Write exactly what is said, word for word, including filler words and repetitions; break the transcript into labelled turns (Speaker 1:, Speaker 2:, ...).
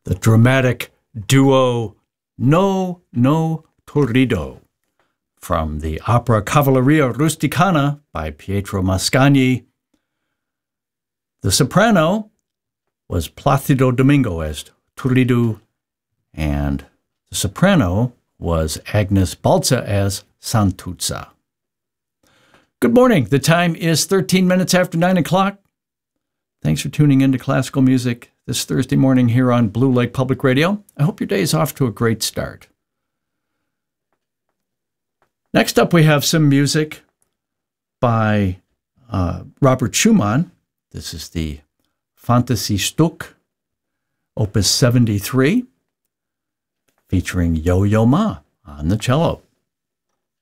Speaker 1: the dramatic duo No, No Torrido from the opera Cavalleria Rusticana by Pietro Mascagni. The soprano was Placido Domingo as Turiddu, and the soprano was Agnes Balza as Santuzza. Good morning. The time is thirteen minutes after nine o'clock. Thanks for tuning in to Classical Music this Thursday morning here on Blue Lake Public Radio. I hope your day is off to a great start. Next up, we have some music by uh, Robert Schumann. This is the Fantasiestück, Opus seventy-three, featuring Yo-Yo Ma on the cello.